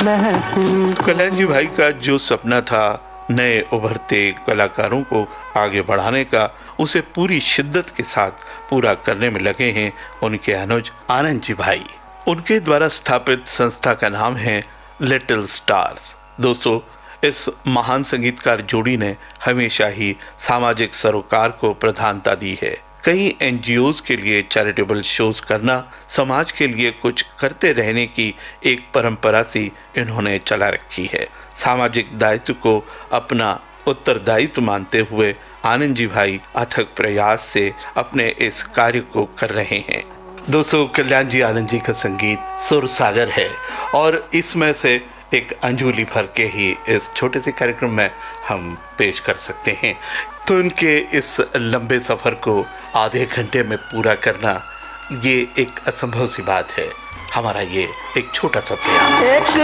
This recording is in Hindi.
कल्याण जी भाई का जो सपना था नए उभरते कलाकारों को आगे बढ़ाने का, उसे पूरी शिद्दत के साथ पूरा करने में लगे हैं उनके अनुज आनंद जी भाई। उनके द्वारा स्थापित संस्था का नाम है लिटिल स्टार्स। दोस्तों, इस महान संगीतकार जोड़ी ने हमेशा ही सामाजिक सरोकार को प्रधानता दी है। कई एनजीओज के लिए चैरिटेबल शोज करना, समाज के लिए कुछ करते रहने की एक परंपरा सी इन्होंने चला रखी है। सामाजिक दायित्व को अपना उत्तरदायित्व मानते हुए आनंद जी भाई अथक प्रयास से अपने इस कार्य को कर रहे हैं। दोस्तों, कल्याण जी आनंद जी का संगीत सुर सागर है और इसमें से एक अंजुली भर के ही इस छोटे से कार्यक्रम में हम पेश कर सकते हैं। तो इनके इस लंबे सफर को आधे घंटे में पूरा करना ये एक असंभव सी बात है। हमारा ये एक छोटा सा प्रयास है।